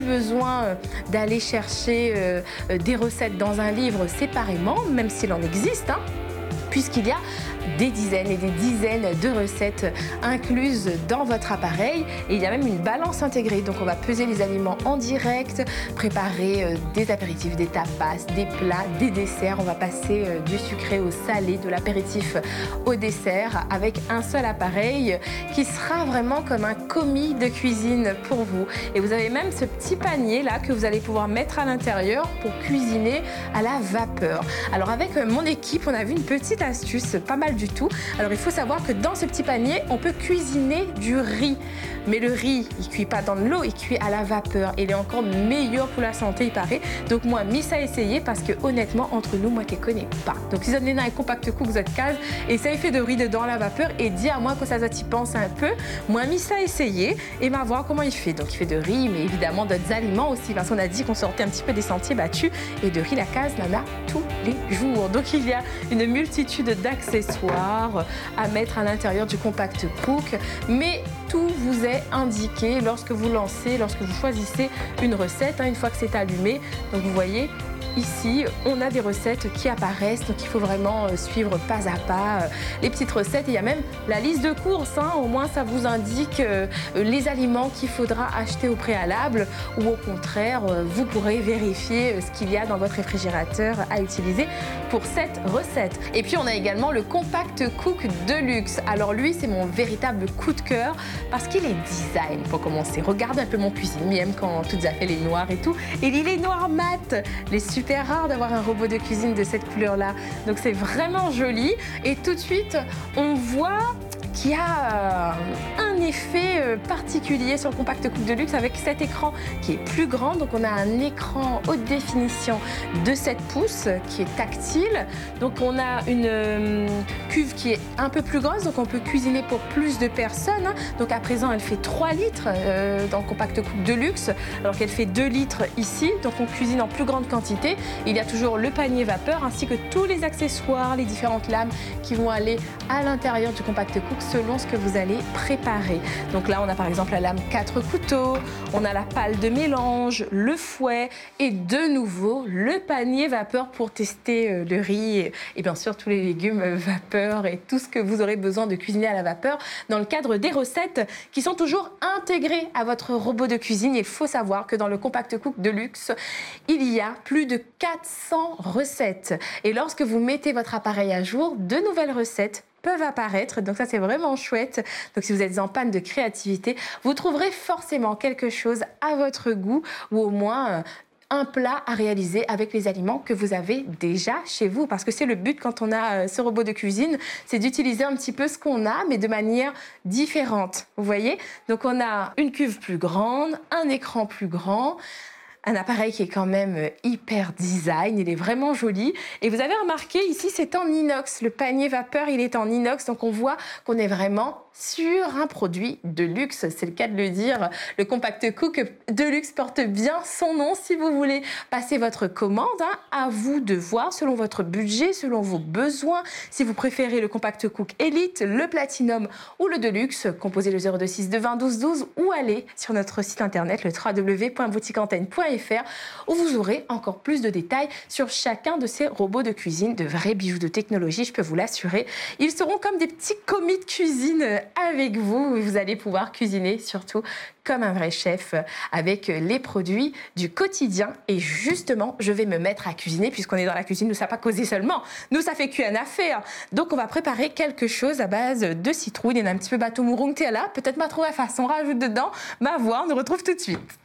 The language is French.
Besoin d'aller chercher des recettes dans un livre séparément, même s'il en existe, hein, puisqu'il y a des dizaines et des dizaines de recettes incluses dans votre appareil et il y a même une balance intégrée. Donc on va peser les aliments en direct, préparer des apéritifs, des tapas, des plats, des desserts. On va passer du sucré au salé, de l'apéritif au dessert avec un seul appareil qui sera vraiment comme un commis de cuisine pour vous. Et vous avez même ce petit panier là que vous allez pouvoir mettre à l'intérieur pour cuisiner à la vapeur. Alors avec mon équipe, on a vu une petite astuce, pas mal du tout. Alors il faut savoir que dans ce petit panier, on peut cuisiner du riz. Mais le riz, il cuit pas dans de l'eau, il cuit à la vapeur. Et il est encore meilleur pour la santé, il paraît. Donc moi, Miss a essayé parce que honnêtement, entre nous, moi qui ne connais pas. Donc si vous avez un compact cook, vous êtes case, et ça fait de riz dedans à la vapeur et dis à moi que ça y pense un peu. Moi, Miss a essayé et va voir comment il fait. Donc il fait de riz, mais évidemment d'autres aliments aussi parce qu'on a dit qu'on sortait un petit peu des sentiers battus et de riz, la case en a tous les jours. Donc il y a une multitude d'accessoires à mettre à l'intérieur du compact cook, mais tout vous est indiqué lorsque vous lancez, lorsque vous choisissez une recette, hein, une fois que c'est allumé. Donc vous voyez, ici, on a des recettes qui apparaissent, donc il faut vraiment suivre pas à pas les petites recettes. Et il y a même la liste de courses, hein, au moins ça vous indique les aliments qu'il faudra acheter au préalable ou au contraire, vous pourrez vérifier ce qu'il y a dans votre réfrigérateur à utiliser pour cette recette. Et puis on a également le Compact Cook Deluxe. Alors lui, c'est mon véritable coup de cœur parce qu'il est design pour commencer. Regardez un peu mon cuisine, j'aime quand tout à fait les noirs et tout. Et il est noir mat, les super rare d'avoir un robot de cuisine de cette couleur-là. Donc c'est vraiment joli. Et tout de suite, on voit qu'il y a un effet particulier sur le Compact Cook Deluxe avec cet écran qui est plus grand. Donc on a un écran haute définition de 7 pouces qui est tactile. Donc on a une cuve qui est un peu plus grosse, donc on peut cuisiner pour plus de personnes. Donc à présent elle fait 3 litres dans le Compact Cook Deluxe, alors qu'elle fait 2 litres ici. Donc on cuisine en plus grande quantité. Il y a toujours le panier vapeur ainsi que tous les accessoires, les différentes lames qui vont aller à l'intérieur du Compact Cook selon ce que vous allez préparer. Donc là, on a par exemple la lame 4 couteaux, on a la pâle de mélange, le fouet et de nouveau le panier vapeur pour tester le riz et bien sûr tous les légumes vapeur et tout ce que vous aurez besoin de cuisiner à la vapeur dans le cadre des recettes qui sont toujours intégrées à votre robot de cuisine. Il faut savoir que dans le Compact Cook Deluxe, il y a plus de 400 recettes. Et lorsque vous mettez votre appareil à jour, de nouvelles recettes peuvent apparaître, donc ça c'est vraiment chouette. Donc si vous êtes en panne de créativité, vous trouverez forcément quelque chose à votre goût ou au moins un plat à réaliser avec les aliments que vous avez déjà chez vous. Parce que c'est le but quand on a ce robot de cuisine, c'est d'utiliser un petit peu ce qu'on a, mais de manière différente. Vous voyez? Donc on a une cuve plus grande, un écran plus grand, un appareil qui est quand même hyper design, il est vraiment joli. Et vous avez remarqué, ici, c'est en inox. Le panier vapeur, il est en inox, donc on voit qu'on est vraiment sur un produit de luxe, c'est le cas de le dire. Le Compact Cook Deluxe porte bien son nom. Si vous voulez passer votre commande, hein, à vous de voir selon votre budget, selon vos besoins. Si vous préférez le Compact Cook Elite, le Platinum ou le Deluxe, composez le 026 20 12 12 ou allez sur notre site internet le www.boutiqueantenne.fr où vous aurez encore plus de détails sur chacun de ces robots de cuisine, de vrais bijoux de technologie, je peux vous l'assurer. Ils seront comme des petits commis de cuisine avec vous et vous allez pouvoir cuisiner surtout comme un vrai chef avec les produits du quotidien. Et justement, je vais me mettre à cuisiner puisqu'on est dans la cuisine, nous ça pas causer seulement, nous ça fait cuire à faire. Donc on va préparer quelque chose à base de citrouille, il y en a un petit peu bateau mourung là, peut-être ma trouver façon, rajoute dedans, ma voix, on nous retrouve tout de suite.